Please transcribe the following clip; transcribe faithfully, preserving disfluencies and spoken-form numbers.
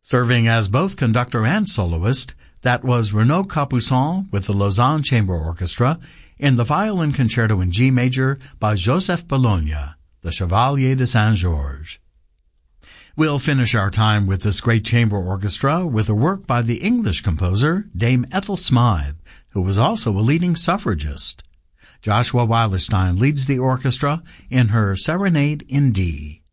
Serving as both conductor and soloist, that was Renaud Capuçon with the Lausanne Chamber Orchestra in the Violin Concerto in G major by Joseph Bologna, the Chevalier de Saint-Georges. We'll finish our time with this great chamber orchestra with a work by the English composer Dame Ethel Smythe, who was also a leading suffragist. Joshua Weilerstein leads the orchestra in her Serenade in D.